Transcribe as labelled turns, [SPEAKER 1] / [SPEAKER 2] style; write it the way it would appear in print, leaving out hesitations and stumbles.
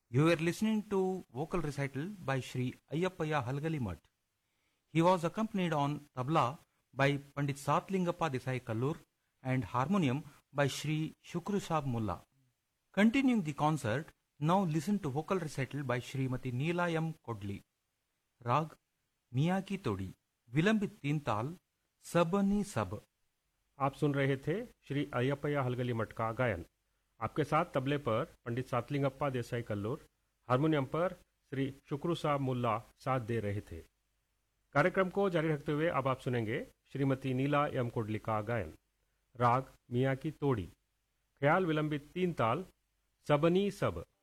[SPEAKER 1] You were listening to vocal recital by Shri Ayyapaya Halgalimat. He was accompanied on tabla by Pandit Satlingappa Desai Kallur and harmonium by Shri Shukru Sahab Mulla. Continuing the concert, now listen to vocal recital by Srimati Neela M. Kodli. Rag मियाँ की तोड़ी, विलंबित 3 ताल, सबनी सब।
[SPEAKER 2] आप सुन रहे थे श्री अय्यप्पया हलगली मठ का गायन। आपके साथ तबले पर पंडित सातलिंगप्पा देसाई कल्लूर, हारमोनियम पर श्री शुक्रू साहब मुल्ला साथ दे रहे थे। कार्यक्रम को जारी रखते हुए अब आप सुनेंगे श्रीमती नीला एम कोडली का गायन। राग मियाँ की तोड़ी, ख्याल विलंबित 3 ताल, सबनी सब।